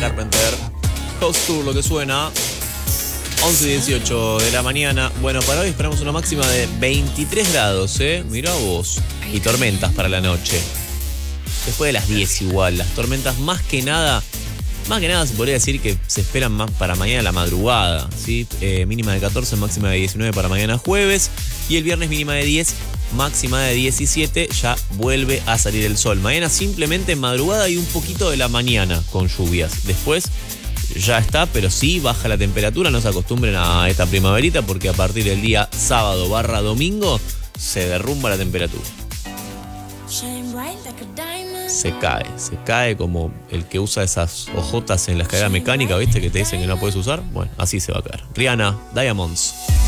Carpenter. House Tour, lo que suena. 11:18 de la mañana. Bueno, para hoy esperamos una máxima de 23 grados, Mirá vos. Y tormentas para la noche. Después de las 10 igual. Las tormentas más que nada se podría decir que se esperan más para mañana a la madrugada, ¿sí? Mínima de 14, máxima de 19 para mañana jueves. Y el viernes mínima de 10, máxima de 17. Ya vuelve a salir el sol. Mañana simplemente madrugada y un poquito de la mañana con lluvias. Después ya está, pero sí baja la temperatura. No se acostumbren a esta primaverita porque a partir del día sábado/domingo se derrumba la temperatura. Se cae como el que usa esas hojotas en la escalera mecánica, ¿viste? Que te dicen que no puedes usar. Bueno, así se va a caer. Rihanna, Diamonds.